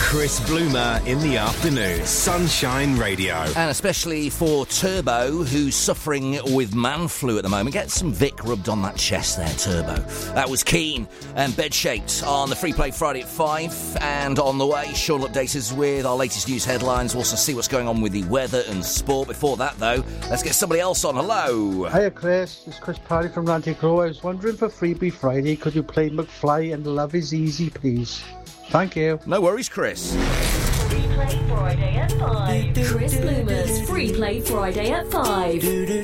Chris Bloomer in the afternoon. Sunshine Radio. And especially for Turbo, who's suffering with man flu at the moment. Get some Vic rubbed on that chest there, Turbo. That was Keane and Bed Shaped on the Free Play Friday at 5. And on the way, Sean will update us with our latest news headlines. We'll also see what's going on with the weather and sport. Before that, though, let's get somebody else on. Hello. Hiya, Chris. It's Chris Parry from Ranty Crow. I was wondering for Freebie Friday, could you play McFly and Love Is Easy, please? Thank you. No worries, Chris. Free Play Friday at 5. Chris Bloomer's Free Play Friday at 5.